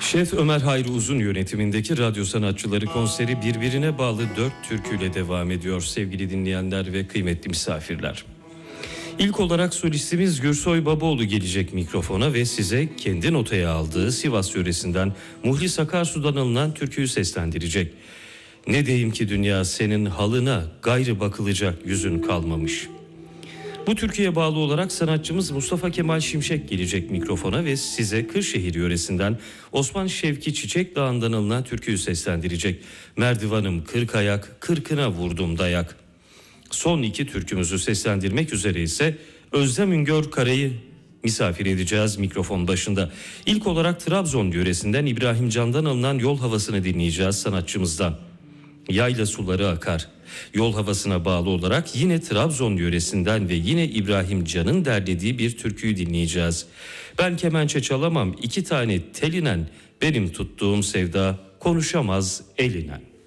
Şef Ömer Hayri Uzun yönetimindeki radyo sanatçıları konseri birbirine bağlı 4 türküyle devam ediyor sevgili dinleyenler ve kıymetli misafirler. İlk olarak solistimiz Gürsoy Babaoğlu gelecek mikrofona ve size kendi notaya aldığı Sivas yöresinden Muhlis Akarsu'dan alınan türküyü seslendirecek. Ne diyeyim ki dünya senin halına gayrı bakılacak yüzün kalmamış. Bu türküye bağlı olarak sanatçımız Mustafa Kemal Şimşek gelecek mikrofona ve size Kırşehir yöresinden Osman Şevki Çiçek Dağı'ndan alınan türküyü seslendirecek. Merdivanım 40 ayak, 40'ına vurdum dayak. Son 2 türkümüzü seslendirmek üzere ise Özlem Üngör Kara'yı misafir edeceğiz mikrofon başında. İlk olarak Trabzon yöresinden İbrahim Can'dan alınan Yol Havası'nı dinleyeceğiz sanatçımızdan. Yayla suları akar. Yol havasına bağlı olarak yine Trabzon yöresinden ve yine İbrahim Can'ın derlediği bir türküyü dinleyeceğiz. Ben kemençe çalamam 2 tane telinen, benim tuttuğum sevda konuşamaz elinen.